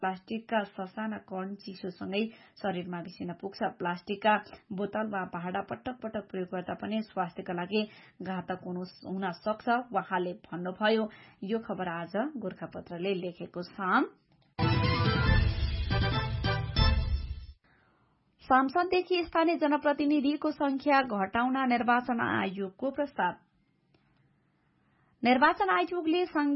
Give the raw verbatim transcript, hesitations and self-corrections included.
प्लास्टिकका ससाना कण चिसोसँगै शरीरमा घिसिन पुग्छ। प्लास्टिकका बोतल वा भाँडा पटक पटक प्रयोग गर्दा पनि स्वास्थ्यका लागि घातक हुन सक्छ उहाँले भन्नुभयो। यो खबर आज गोरखापत्रले लेखेको छ। सांसददेखि स्थानीय जनप्रतिनिधिको संख्या घटाउन निर्वाचन आयोगको प्रस्ताव। निर्वाचन आयोगले